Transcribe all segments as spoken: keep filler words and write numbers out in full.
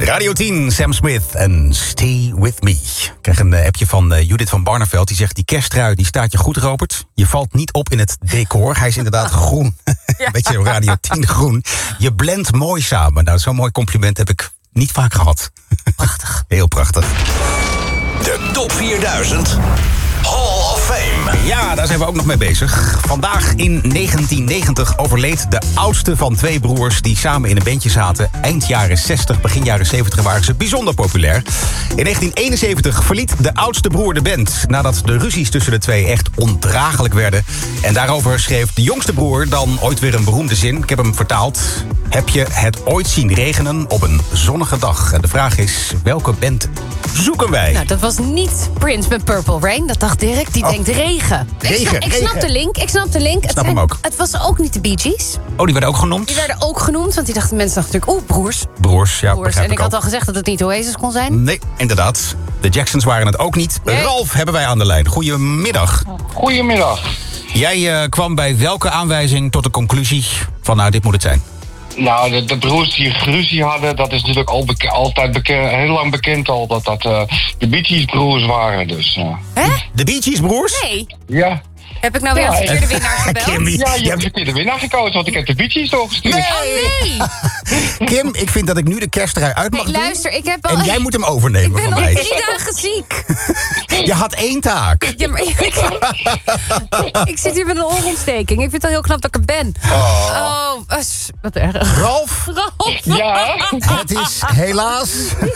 Radio tien, Sam Smith en Stay With Me. Ik krijg een appje van uh, Judith van Barneveld. Die zegt, die kersttrui die staat je goed, Robert. Je valt niet op in het decor. Hij is inderdaad groen. Ja. Een beetje Radio tien groen. Je blendt mooi samen. Nou, zo'n mooi compliment heb ik niet vaak gehad. Prachtig. Heel prachtig. De Top vierduizend Hall of Fame. Ja, daar zijn we ook nog mee bezig. Vandaag in negentien negentig overleed de oudste van twee broers die samen in een bandje zaten. Eind jaren zestig, begin jaren zeventig waren ze bijzonder populair. In negentien eenenzeventig verliet de oudste broer de band nadat de ruzies tussen de twee echt ondraaglijk werden. En daarover schreef de jongste broer dan ooit weer een beroemde zin. Ik heb hem vertaald. Heb je het ooit zien regenen op een zonnige dag? En de vraag is, welke band zoeken wij? Nou, dat was niet Prince met Purple Rain. Dat dacht Dirk, die Oh. denkt regen. Regen, ik snap, ik snap regen. de link, ik snap de link. Snap het, hem ook. Het was ook niet de Bee Gees. Oh, die werden ook genoemd? Die werden ook genoemd, want die dachten mensen dachten natuurlijk... oeh, broers, Broers, ja, broers. begrijp En ik ik had ook. al gezegd dat het niet Oasis kon zijn. Nee, inderdaad. De Jacksons waren het ook niet. Nee. Ralf hebben wij aan de lijn. Goedemiddag. Goedemiddag. Jij uh, kwam bij welke aanwijzing tot de conclusie van nou, dit moet het zijn? Nou, de, de broers die ruzie hadden, dat is natuurlijk al beke- altijd bekend, heel lang bekend al dat dat uh, de Bee Gees broers waren. Dus, uh. Hè? De Bee Gees broers? Nee. Ja. Heb ik nou weer Ja, een verkeerde winnaar gebeld? Kim, Ja, je je hebt verkeerde winnaar gekozen, want ik heb de Bee Gees doorgestuurd. Nee. Oh nee! Kim, ik vind dat ik nu de kersttrui uit mag Nee, doen. luister, ik heb al... En jij moet hem Ik overnemen ben van al mij. drie dagen ziek. Je had één taak. Ja, maar ik, ik zit hier met een oorontsteking. Ik vind het al heel knap dat ik er ben. Oh, oh wat erg. Ralf, Ralf. Ja, het is helaas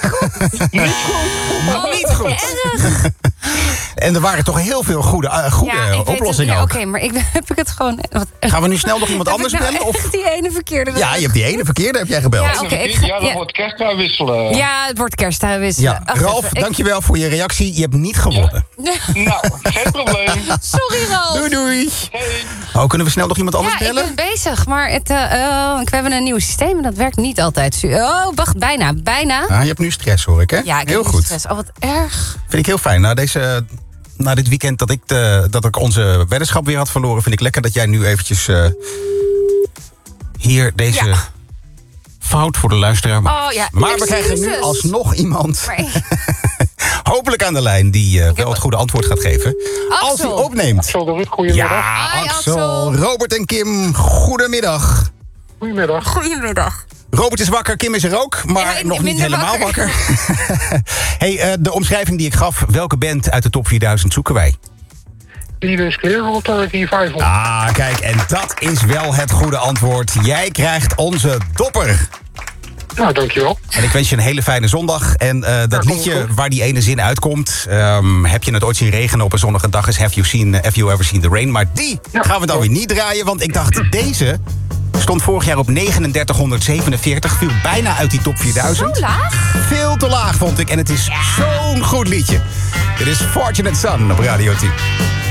Oh, niet goed. erg. En er waren toch heel veel goede, uh, goede Ja, ik weet het. oplossingen Ja, ook. Oké, maar ik, heb ik het gewoon... Wat, Gaan we nu snel nog iemand heb anders ik nou bellen? Of? echt die ene verkeerde? Ja, je hebt die ene verkeerde heb jij gebeld. Ja, oké, ik ga- ja, dan ja. wordt kersttrui wisselen. Ja, het wordt kersthuiswisselen. Ja, Wacht Ralf, even, ik- dankjewel voor je reactie. Je hebt niet gewonnen. Nou, geen probleem. Sorry, Ralf. Doei, doei. Hey. Oh, kunnen we snel nog iemand anders Ja, ik bellen? ben bezig, maar het, uh, uh, we hebben een nieuw systeem en dat werkt niet altijd. su- Oh, wacht, bijna, bijna. Ah, je hebt nu stress, hoor ik, hè? Ja, ik heel heb nu goed. stress. Oh, wat erg. Vind ik heel fijn. Na, deze, na dit weekend dat ik, de, dat ik onze weddenschap weer had verloren... vind ik lekker dat jij nu eventjes uh, hier deze Ja. fout voor de luisteraar maakt. Oh ja, Maar we krijgen nu excuses. alsnog iemand... Maar, hopelijk aan de lijn die uh, wel het goede antwoord gaat geven. Axel. Als hij opneemt. Zo, Ruud, goedemiddag. Ja, Hi, Axel, Axel. Robert en Kim, goedemiddag. Goedemiddag. goedemiddag. Robert is wakker, Kim is er ook, maar Ja, ik- nog niet minder helemaal wakker. wakker. hey, uh, de omschrijving die ik gaf, welke band uit de top vierduizend zoeken wij? Die is clear, die vijfhonderd. Ah, kijk, en dat is wel het goede antwoord. Jij krijgt onze dopper. Nou, dankjewel. En ik wens je een hele fijne zondag. En uh, dat komt liedje goed. waar die ene zin uitkomt... Um, heb je het ooit zien regenen op een zonnige dag... is Have You, seen, have you Ever Seen the Rain? Maar die Ja, gaan we dan klopt. weer niet draaien... want ik dacht, deze stond vorig jaar op negenendertighonderdzevenenveertig... viel bijna uit die top vierduizend. Zo laag? Veel te laag, vond ik. En het is zo'n goed liedje. Dit is Fortunate Son op Radio tien.